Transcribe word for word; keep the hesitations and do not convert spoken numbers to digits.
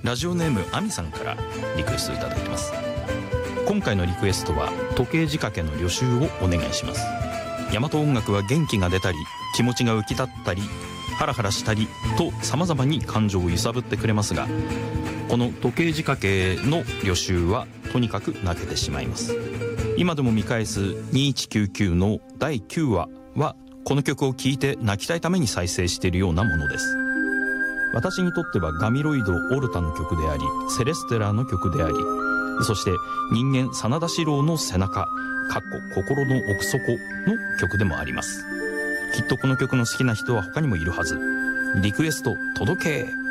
ラジオネームあみさんからリクエストいただいてます。今回のリクエストは時計仕掛けの旅集をお願いします。大和音楽は元気が出たり気持ちが浮き立ったりハラハラしたりと様々に感情を揺さぶってくれますが、この時計仕掛けの旅集はとにかく泣けてしまいます。今でも見返すにせんひゃくきゅうじゅうきゅうのだいきゅうわはこの曲を聴いて泣きたいために再生しているようなものです。私にとってはガミロイド・オルタの曲であり、セレステラの曲であり、そして人間真田四郎の背中かっこ心の奥底の曲でもあります。きっとこの曲の好きな人は他にもいるはず。リクエスト届け。